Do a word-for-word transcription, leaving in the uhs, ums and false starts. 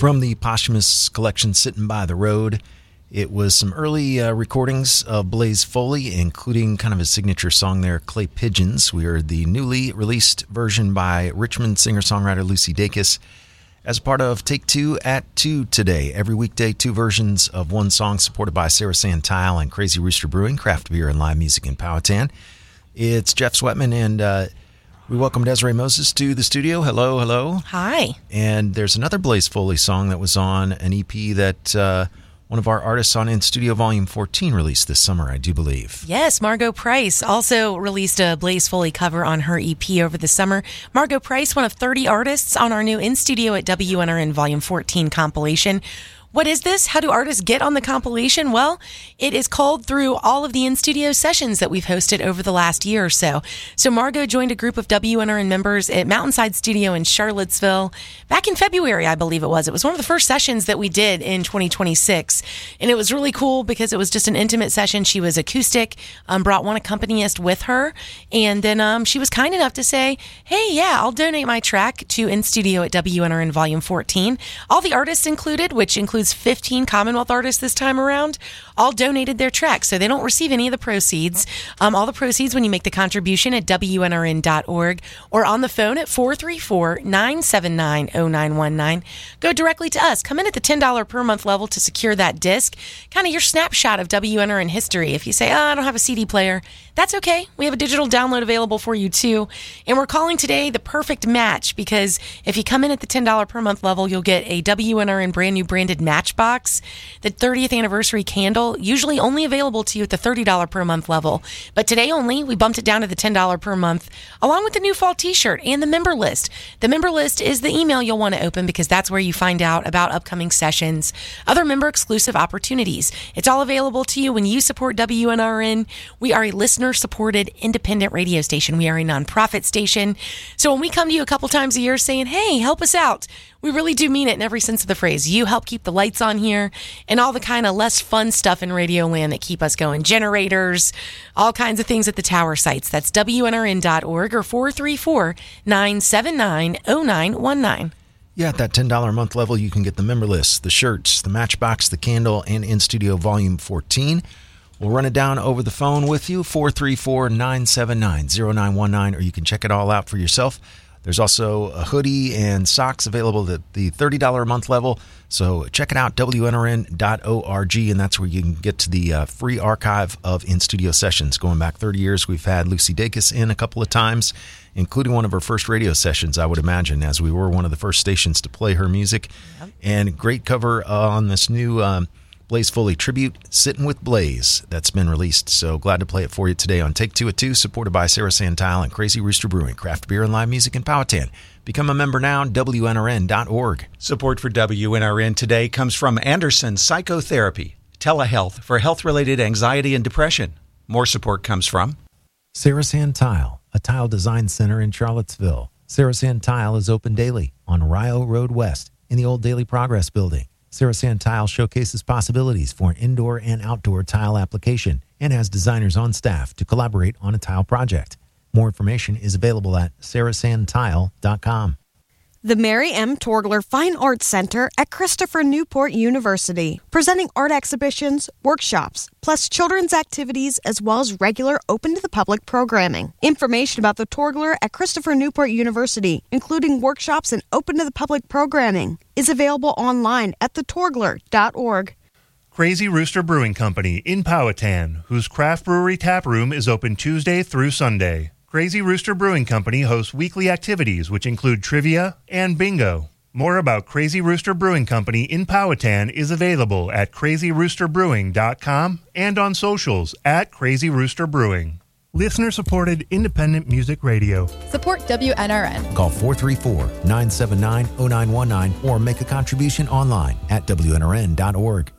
From the posthumous collection Sitting by the Road, it was some early uh, recordings of Blaze Foley, including kind of his signature song there, Clay Pigeons. We heard the newly released version by Richmond singer-songwriter Lucy Dacus as part of Take Two at two today. Every weekday, two versions of one song supported by Sarah Sand Tile and Crazy Rooster Brewing, craft beer and live music in Powhatan. It's Jeff Sweatman, and uh, we welcome Desiree Moses to the studio. Hello, hello. Hi. And there's another Blaze Foley song that was on an E P that uh, one of our artists on In Studio Volume fourteen released this summer, I do believe. Yes, Margot Price also released a Blaze Foley cover on her E P over the summer. Margot Price, one of thirty artists on our new In Studio at W N R N Volume fourteen compilation. What is this? How do artists get on the compilation? Well, it is culled through all of the in-studio sessions that we've hosted over the last year or so. So Margot joined a group of W N R N members at Mountainside Studio in Charlottesville back in February, I believe it was. It was one of the first sessions that we did in twenty twenty-six. And it was really cool because it was just an intimate session. She was acoustic, um, brought one accompanist with her. And then um, she was kind enough to say, hey, yeah, I'll donate my track to In Studio at W N R N Volume fourteen. All the artists included, which includes fifteen Commonwealth artists this time around, all donated their tracks, so they don't receive any of the proceeds. Um, all the proceeds when you make the contribution at W N R N dot org or on the phone at four three four, nine seven nine, zero nine one nine. Go directly to us. Come in at the ten dollars per month level to secure that disc, kind of your snapshot of W N R N history. If you say, oh, I don't have a C D player, that's okay. We have a digital download available for you too. And we're calling today the perfect match, because if you come in at the ten dollars per month level, you'll get a W N R N brand new branded Matchbox, the thirtieth anniversary candle, usually only available to you at the thirty dollars per month level. But today only, we bumped it down to the ten dollars per month, along with the new fall t-shirt and the member list. The member list is the email you'll want to open, because that's where you find out about upcoming sessions, other member exclusive opportunities. It's all available to you when you support W N R N. We are a listener-supported independent radio station. We are a nonprofit station. So when we come to you a couple times a year saying, hey, help us out, we really do mean it in every sense of the phrase. You help keep the lights on here and all the kind of less fun stuff in Radio Land that keep us going. Generators, all kinds of things at the tower sites. That's W N R N dot org or four three four, nine seven nine, zero nine one nine. Yeah, at that ten dollars a month level, you can get the member list, the shirts, the Matchbox, the candle, and In Studio Volume fourteen. We'll run it down over the phone with you, four three four, nine seven nine, zero nine one nine, or you can check it all out for yourself. There's also a hoodie and socks available at the thirty dollars a month level. So check it out, W N R N dot org, and that's where you can get to the uh, free archive of in-studio sessions. Going back thirty years, we've had Lucy Dacus in a couple of times, including one of her first radio sessions, I would imagine, as we were one of the first stations to play her music. Yep. And great cover on this new um, Blaze Foley tribute, Sitting with Blaze, that's been released. So glad to play it for you today on Take Two at two, supported by Sarah Sand Tile and Crazy Rooster Brewing, craft beer and live music in Powhatan. Become a member now, W N R N dot org. Support for W N R N today comes from Anderson Psychotherapy, telehealth for health-related anxiety and depression. More support comes from Sarah Sand Tile, a tile design center in Charlottesville. Sarah Sand Tile is open daily on Rio Road West in the old Daily Progress building. Sarah Sand Tile showcases possibilities for an indoor and outdoor tile application and has designers on staff to collaborate on a tile project. More information is available at sarah sand tile dot com. The Mary M. Torgler Fine Arts Center at Christopher Newport University, presenting art exhibitions, workshops, plus children's activities, as well as regular open-to-the-public programming. Information about the Torgler at Christopher Newport University, including workshops and open-to-the-public programming, is available online at the torgler dot org. Crazy Rooster Brewing Company in Powhatan, whose craft brewery tap room is open Tuesday through Sunday. Crazy Rooster Brewing Company hosts weekly activities which include trivia and bingo. More about Crazy Rooster Brewing Company in Powhatan is available at crazy rooster brewing dot com and on socials at Crazy Rooster Brewing. Listener-supported independent music radio. Support W N R N. Call four three four, nine seven nine, zero nine one nine or make a contribution online at W N R N dot org.